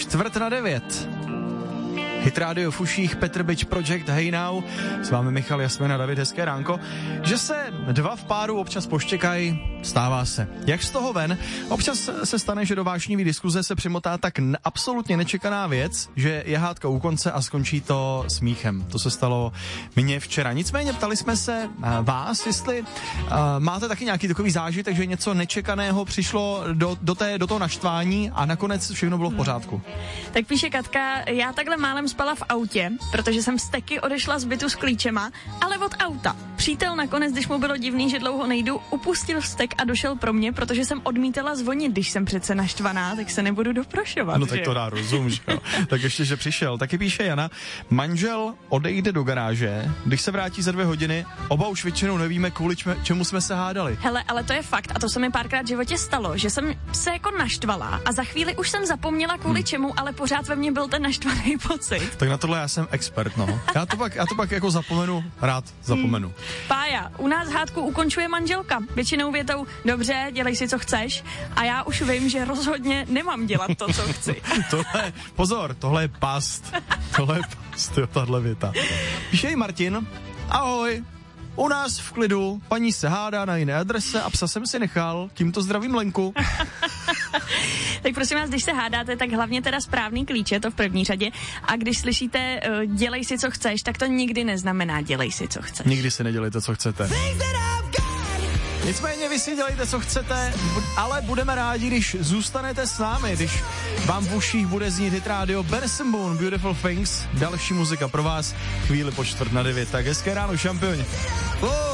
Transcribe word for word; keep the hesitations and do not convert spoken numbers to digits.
čtvrt na devět. Hit Radio v uších, Petr Bič, Project Hey Now, s vámi Michal, Jasmina, David, hezké ránko. Že se dva v páru občas poštěkají, stává se. Jak z toho ven? Občas se stane, že do vášnivý diskuze se přimotá tak n- absolutně nečekaná věc, že je hádka u konce a skončí to smíchem. To se stalo mně včera. Nicméně ptali jsme se uh, vás, jestli uh, máte taky nějaký takový zážitek, že něco nečekaného přišlo do, do, té, do toho naštvání a nakonec všechno bylo v pořádku. Tak píše Katka, já takhle málem spala v autě, protože jsem z Teky odešla z bytu s klíčema, ale od auta. Přítel nakonec, když mu bylo divný, že dlouho nejdu, upustil vztek a došel pro mě, protože jsem odmítala zvonit, když jsem přece naštvaná, tak se nebudu doprošovat. No tak to dá rozum, že jo. Tak ještě, že přišel. Taky píše Jana, manžel odejde do garáže, když se vrátí za dvě hodiny, oba už většinou nevíme, kvůli čemu jsme se hádali. Hele, ale to je fakt a to se mi párkrát v životě stalo, že jsem se jako naštvala a za chvíli už jsem zapomněla kvůli hmm. čemu, ale pořád ve mně byl ten naštvaný pocit. Tak na tohle já jsem expert, no. Já to pak, já to pak jako zapomenu, rád zapomenu. Hmm. Pája, u nás hádku ukončuje manželka. Většinou větou, dobře, dělej si, co chceš. A já už vím, že rozhodně nemám dělat to, co chci. tohle, pozor, tohle je past. Tohle je past, jo, tahle věta. Píše Martin, ahoj. U nás v klidu, paní se hádá na jiné adrese a psa jsem si nechal, tímto zdravím Lenku. Tak prosím vás, když se hádáte, tak hlavně teda správný klíče, to v první řadě. A když slyšíte, uh, dělej si, co chceš, tak to nikdy neznamená dělej si, co chceš. Nikdy si nedělejte, co chcete. Nicméně vy si dělejte, co chcete, ale budeme rádi, když zůstanete s námi, když vám v uších bude znít hit rádio Benson Boone, Beautiful Things, další muzika pro vás, chvíli po čtvrt na devět. Tak hezké ráno, šampioni. Oh!